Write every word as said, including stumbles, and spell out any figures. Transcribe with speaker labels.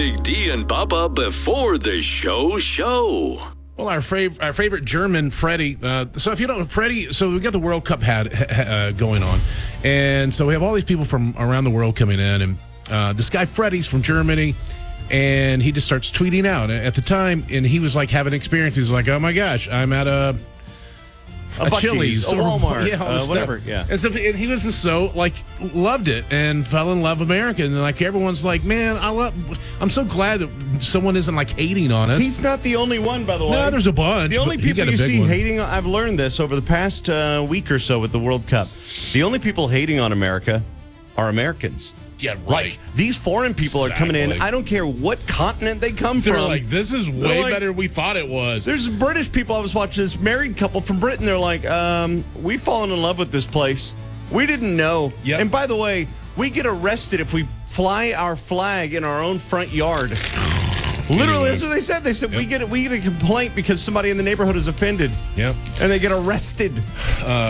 Speaker 1: Big D and Bubba before the show show.
Speaker 2: Well, our, fav- our favorite German, Freddie. Uh, so if you don't know, Freddie, so we got the World Cup had uh, going on. And so we have all these people from around the world coming in. And uh, this guy, Freddie's from Germany. And he just starts tweeting out at the time. And he was like having experience. He's like, oh my gosh, I'm at a...
Speaker 3: A,
Speaker 2: a
Speaker 3: Buc-ee's,
Speaker 2: Chili's,
Speaker 3: a Walmart,
Speaker 2: yeah, all
Speaker 3: uh,
Speaker 2: this
Speaker 3: whatever,
Speaker 2: stuff.
Speaker 3: yeah.
Speaker 2: And, so, and he was just so like loved it and fell in love with America, and like everyone's like, man, I love. I'm so glad that someone isn't like hating on us.
Speaker 3: He's not the only one, by the way.
Speaker 2: No, there's a bunch.
Speaker 3: The only
Speaker 2: but he
Speaker 3: people
Speaker 2: got a
Speaker 3: you
Speaker 2: big
Speaker 3: see
Speaker 2: one.
Speaker 3: hating, I've learned this over the past uh, week or so with the World Cup. The only people hating on America are Americans.
Speaker 2: Yeah, right.
Speaker 3: Like, these foreign people are coming in.
Speaker 2: Exactly.
Speaker 3: I don't care what continent they come
Speaker 2: They're
Speaker 3: from.
Speaker 2: like, this is
Speaker 3: They're
Speaker 2: way
Speaker 3: like-
Speaker 2: better than we thought it was.
Speaker 3: There's British people I was watching, this married couple from Britain. They're like, um, we've fallen in love with this place. We didn't know.
Speaker 2: Yep.
Speaker 3: And by the way, we get arrested if we fly our flag in our own front yard. Literally, that's what they said. They said
Speaker 2: Yep.
Speaker 3: we get we get a complaint because somebody in the neighborhood is offended.
Speaker 2: Yep.
Speaker 3: And they get arrested.
Speaker 2: Uh,